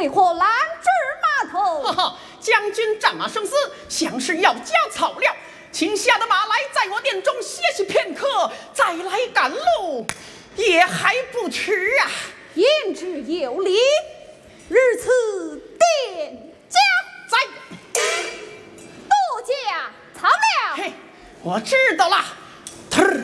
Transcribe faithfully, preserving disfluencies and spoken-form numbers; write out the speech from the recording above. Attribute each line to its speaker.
Speaker 1: 为何拦至码头？
Speaker 2: 哈哈，将军战马生死，像是要加草料，请下的马来，在我殿中歇息片刻，再来赶路，也还不迟啊。
Speaker 1: 言之有理，日此殿家
Speaker 2: 在，
Speaker 1: 多加草料。
Speaker 2: 嘿，我知道了。呲儿